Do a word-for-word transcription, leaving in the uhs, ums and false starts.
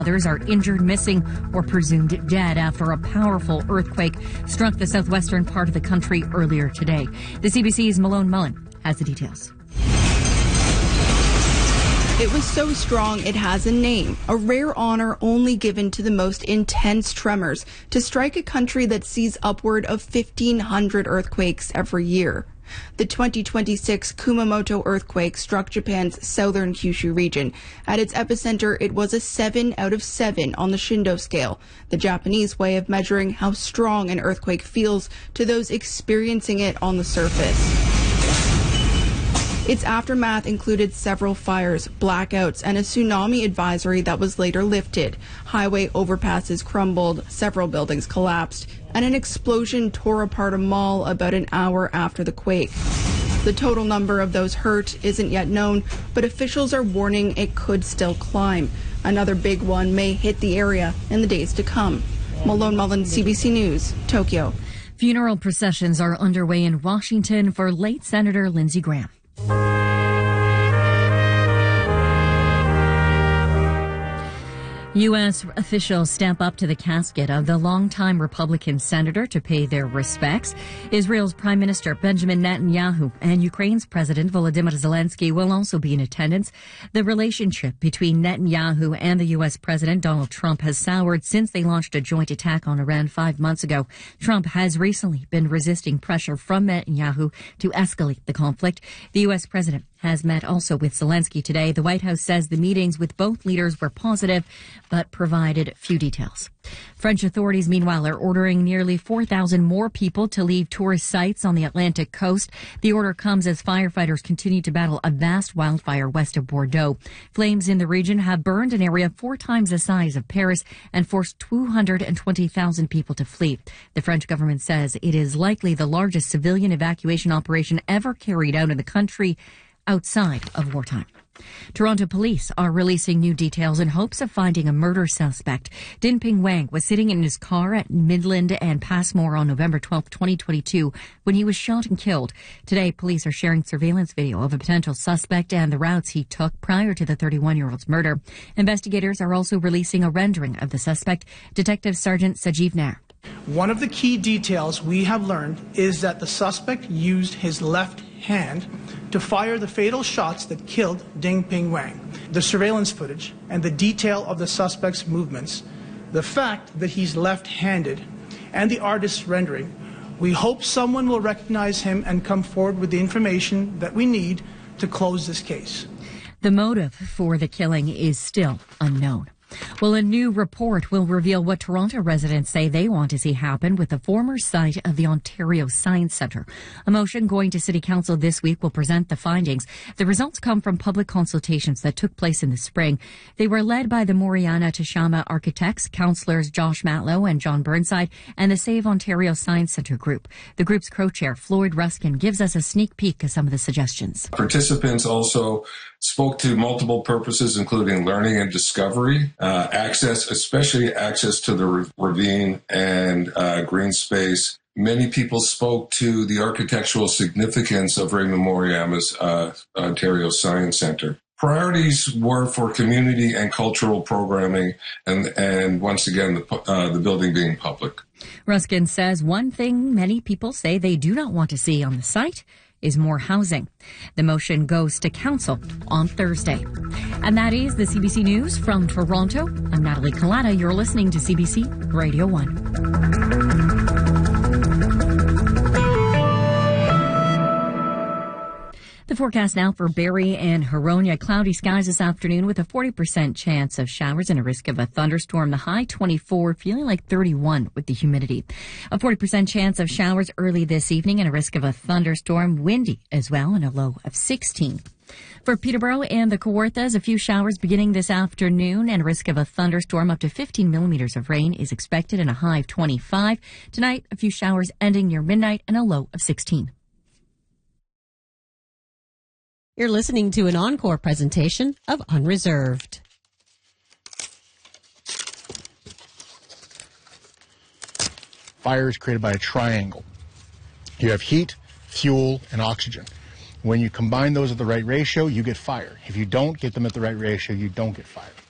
Others are injured, missing, or presumed dead after a powerful earthquake struck the southwestern part of the country earlier today. The C B C's Malone Mullen has the details. It was so strong it has a name, a rare honor only given to the most intense tremors to strike a country that sees upward of fifteen hundred earthquakes every year. The twenty twenty-six Kumamoto earthquake struck Japan's southern Kyushu region. At its epicenter, it was a seven out of seven on the Shindo scale, the Japanese way of measuring how strong an earthquake feels to those experiencing it on the surface. Its aftermath included several fires, blackouts, and a tsunami advisory that was later lifted. Highway overpasses crumbled, several buildings collapsed, and an explosion tore apart a mall about an hour after the quake. The total number of those hurt isn't yet known, but officials are warning it could still climb. Another big one may hit the area in the days to come. Malone Mullen, C B C News, Tokyo. Funeral processions are underway in Washington for late Senator Lindsey Graham. U S officials step up to the casket of the longtime Republican senator to pay their respects. Israel's Prime Minister Benjamin Netanyahu and Ukraine's President Volodymyr Zelensky will also be in attendance. The relationship between Netanyahu and the U S President Donald Trump has soured since they launched a joint attack on Iran five months ago. Trump has recently been resisting pressure from Netanyahu to escalate the conflict. The U S President has met also with Zelensky today. The White House says the meetings with both leaders were positive, but provided few details. French authorities, meanwhile, are ordering nearly four thousand more people to leave tourist sites on the Atlantic coast. The order comes as firefighters continue to battle a vast wildfire west of Bordeaux. Flames in the region have burned an area four times the size of Paris and forced two hundred twenty thousand people to flee. The French government says it is likely the largest civilian evacuation operation ever carried out in the country outside of wartime. Toronto police are releasing new details in hopes of finding a murder suspect. Dinping Wang was sitting in his car at Midland and Passmore on November twelfth, twenty twenty-two, when he was shot and killed. Today, police are sharing surveillance video of a potential suspect and the routes he took prior to the thirty-one-year-old's murder. Investigators are also releasing a rendering of the suspect. Detective Sergeant Sajeev Nair. One of the key details we have learned is that the suspect used his left hand to fire the fatal shots that killed Dinping Wang. The surveillance footage and the detail of the suspect's movements, the fact that he's left-handed, and the artist's rendering, we hope someone will recognize him and come forward with the information that we need to close this case. The motive for the killing is still unknown. Well, a new report will reveal what Toronto residents say they want to see happen with the former site of the Ontario Science Centre. A motion going to City Council this week will present the findings. The results come from public consultations that took place in the spring. They were led by the Moriana Tashama architects, councillors Josh Matlow and John Burnside, and the Save Ontario Science Centre group. The group's co-chair, Floyd Ruskin, gives us a sneak peek of some of the suggestions. Participants also spoke to multiple purposes, including learning and discovery, uh, access, especially access to the ravine and uh, green space. Many people spoke to the architectural significance of Raymond Moriyama's uh, Ontario Science Centre. Priorities were for community and cultural programming, and and once again, the, uh, the building being public. Ruskin says one thing many people say they do not want to see on the site is more housing. The motion goes to council on Thursday. And that is the C B C News from Toronto. I'm Natalie Collada. You're listening to C B C Radio one. The forecast now for Barrie and Huronia. Cloudy skies this afternoon with a forty percent chance of showers and a risk of a thunderstorm. The high twenty-four, feeling like thirty-one with the humidity. A forty percent chance of showers early this evening and a risk of a thunderstorm. Windy as well and a low of sixteen. For Peterborough and the Kawarthas, a few showers beginning this afternoon and a risk of a thunderstorm. Up to fifteen millimeters of rain is expected and a high of twenty-five. Tonight, a few showers ending near midnight and a low of sixteen. You're listening to an encore presentation of Unreserved. Fire is created by a triangle. You have heat, fuel, and oxygen. When you combine those at the right ratio, you get fire. If you don't get them at the right ratio, you don't get fire.